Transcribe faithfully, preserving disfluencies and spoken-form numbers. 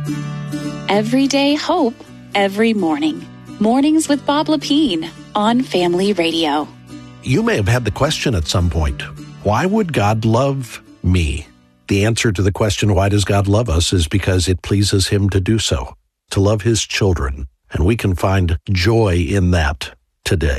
Everyday hope, every morning. Mornings with Bob Lepine on Family Radio. You may have had the question at some point, why would God love me? The answer to the question, why does God love us, is because it pleases him to do so, to love his children. And we can find joy in that today.